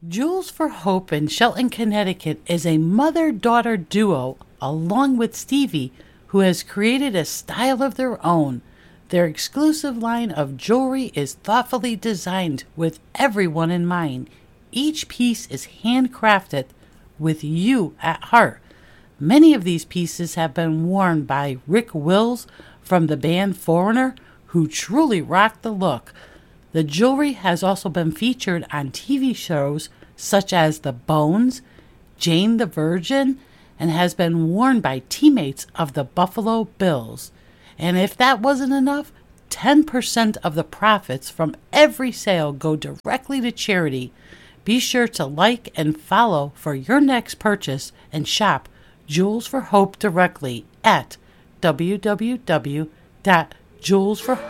Jewels for Hope in Shelton, Connecticut is a mother-daughter duo along with Stevie who has created a style of their own. Their exclusive line of jewelry is thoughtfully designed with everyone in mind. Each piece is handcrafted with you at heart. Many of these pieces have been worn by Rick Wills from the band Foreigner, who truly rocked the look. The jewelry has also been featured on TV shows such as The Bones, Jane the Virgin, and has been worn by teammates of the Buffalo Bills. And if that wasn't enough, 10% of the profits from every sale go directly to charity. Be sure to like and follow for your next purchase and shop Jewels for Hope directly at www.jewelsforhope.com.